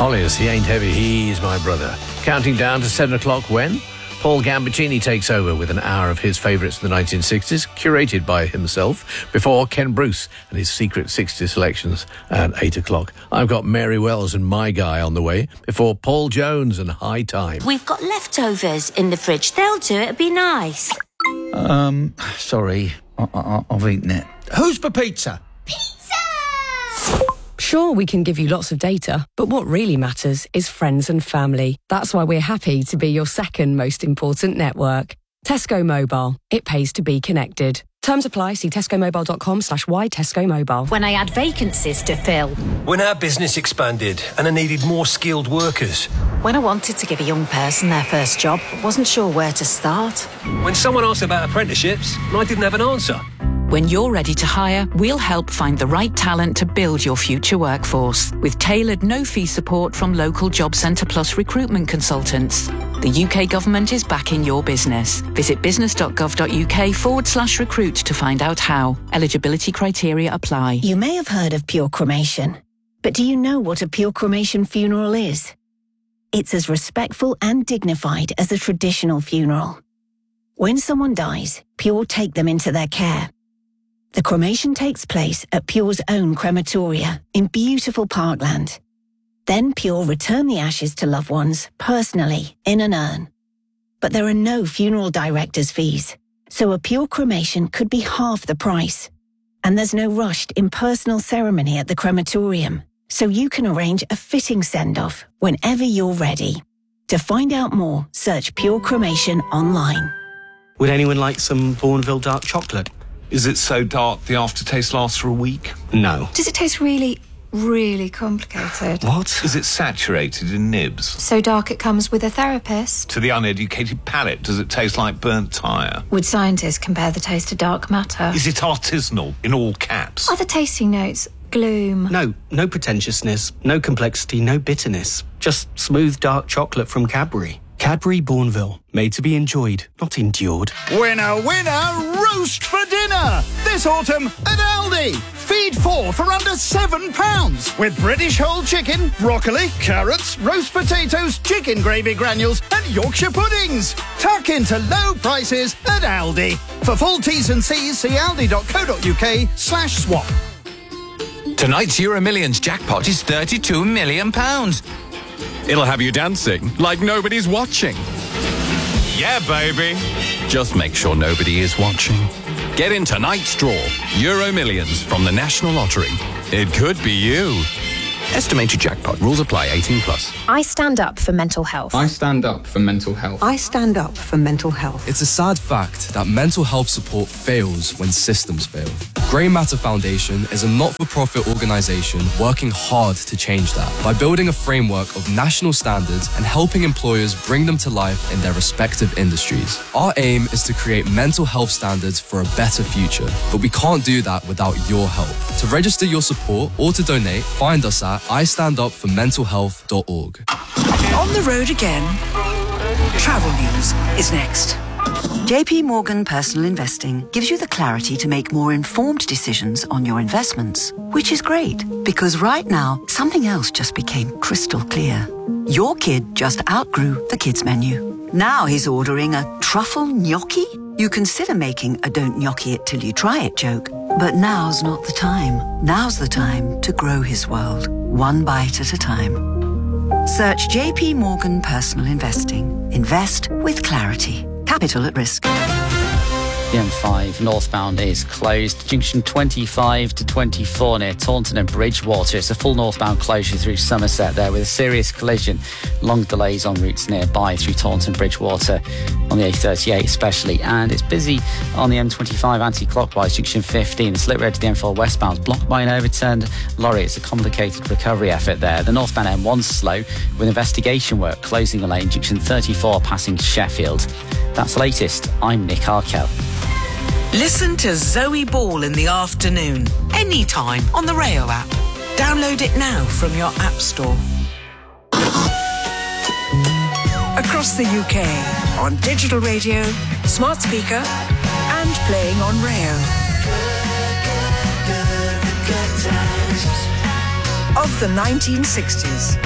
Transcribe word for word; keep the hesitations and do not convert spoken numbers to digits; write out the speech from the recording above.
Hollis, he ain't heavy, he's my brother. Counting down to seven o'clock when Paul Gambaccini takes over with an hour of his favourites of the nineteen sixties, curated by himself, before Ken Bruce and his secret sixties selections at eight o'clock. I've got Mary Wells and My Guy on the way, before Paul Jones and High Time. We've got leftovers in the fridge. They'll do it. It'd be nice. Um, sorry. I- I- I've eaten it. Who's for pizza? Sure, we can give you lots of data, but what really matters is friends and family. That's why we're happy to be your second most important network. Tesco Mobile. It pays to be connected. Terms apply. See tescomobile.com slash why Tesco Mobile. When I had vacancies to fill. When our business expanded and I needed more skilled workers. When I wanted to give a young person their first job, but wasn't sure where to start. When someone asked about apprenticeships and I didn't have an answer. When you're ready to hire, we'll help find the right talent to build your future workforce with tailored no-fee support from local Job Centre Plus recruitment consultants. The U K government is backing your business. Visit business.gov.uk forward slash recruit to find out how. Eligibility criteria apply. You may have heard of pure cremation, but do you know what a pure cremation funeral is? It's as respectful and dignified as a traditional funeral. When someone dies, Pure take them into their care. The cremation takes place at Pure's own crematoria in beautiful Parkland. Then Pure return the ashes to loved ones personally in an urn. But there are no funeral director's fees, so a Pure cremation could be half the price. And there's no rushed impersonal ceremony at the crematorium, so you can arrange a fitting send-off whenever you're ready. To find out more, search Pure Cremation online. Would anyone like some Bourneville dark chocolate? Is it so dark the aftertaste lasts for a week? No. Does it taste really, really complicated? What? Is it saturated in nibs? So dark it comes with a therapist? To the uneducated palate, does it taste like burnt tyre? Would scientists compare the taste to dark matter? Is it artisanal, in all caps? Are the tasting notes gloom? No, no pretentiousness, no complexity, no bitterness. Just smooth dark chocolate from Cadbury. Cadbury Bourneville, made to be enjoyed, not endured. Winner, winner, roast for dinner! This autumn at Aldi. Feed four for under seven pounds with British whole chicken, broccoli, carrots, roast potatoes, chicken gravy granules and Yorkshire puddings. Tuck into low prices at Aldi. For full T's and C's, see aldi.co.uk slash swap. Tonight's Euro Millions jackpot is thirty-two million pounds. It'll have you dancing like nobody's watching. Yeah, baby. Just make sure nobody is watching. Get in tonight's draw. Euro Millions from the National Lottery. It could be you. Estimated jackpot. Rules apply. eighteen plus. I stand up for mental health. I stand up for mental health. I stand up for mental health. It's a sad fact that mental health support fails when systems fail. Grey Matter Foundation is a not-for-profit organisation working hard to change that by building a framework of national standards and helping employers bring them to life in their respective industries. Our aim is to create mental health standards for a better future, but we can't do that without your help. To register your support or to donate, find us at I stand up for mental health dot org. On the road again. Travel news is next. J P Morgan Personal Investing gives you the clarity to make more informed decisions on your investments, which is great because right now something else just became crystal clear. Your kid just outgrew the kids menu. Now he's ordering a truffle gnocchi. You consider making a don't gnocchi it till you try it joke, but now's not the time. Now's the time to grow his world, one bite at a time. Search J P Morgan Personal Investing. Invest with clarity. Capital at risk. The M five northbound is closed. Junction twenty-five to twenty-four near Taunton and Bridgewater. It's a full northbound closure through Somerset there with a serious collision. Long delays on routes nearby through Taunton, Bridgewater on the A thirty-eight especially. And it's busy on the M twenty-five anti-clockwise, junction fifteen. The slip road to the M four westbound blocked by an overturned lorry. It's a complicated recovery effort there. The northbound M one's slow with investigation work closing the lane, junction thirty-four passing Sheffield. That's the latest. I'm Nick Arkell. Listen to Zoe Ball in the afternoon, anytime on the Rayo app. Download it now from your app store. Across the U K, on digital radio, smart speaker, and playing on Rayo. Of the nineteen sixties.